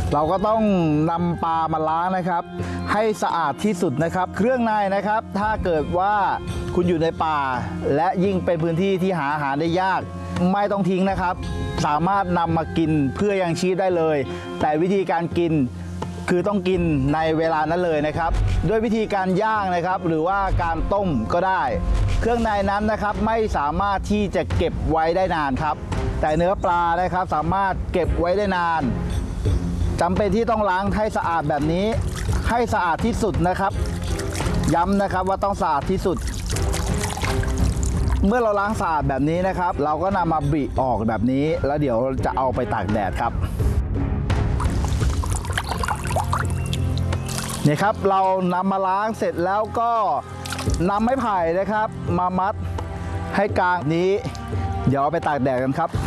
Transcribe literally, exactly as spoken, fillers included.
เราก็ต้องนำปลามาล้างนะครับให้สะอาดที่สุดนะครับเครื่องในนะครับถ้าเกิดว่าคุณอยู่ในป่าและยิ่งเป็นพื้นที่ที่หาอาหารได้ยากไม่ต้องทิ้งนะครับสามารถนำมากินเพื่อยังชีพได้เลยแต่วิธีการกินคือต้องกินในเวลานั้นเลยนะครับด้วยวิธีการย่างนะครับหรือว่าการต้มก็ได้เครื่องในนั้นนะครับไม่สามารถที่จะเก็บไว้ได้นานครับแต่เนื้อปลานะครับสามารถเก็บไว้ได้นานจำเป็นที่ต้องล้างให้สะอาดแบบนี้ให้สะอาดที่สุดนะครับย้ำนะครับว่าต้องสะอาดที่สุดเมื่อเราล้างสะอาดแบบนี้นะครับเราก็นำมาบิออกแบบนี้แล้วเดี๋ยวจะเอาไปตากแดดครับนี่ครับเรานำมาล้างเสร็จแล้วก็นำไม้ไผ่นะครับมามัดให้กลางนี้เดี๋ยวเอาไปตากแดดกันครับ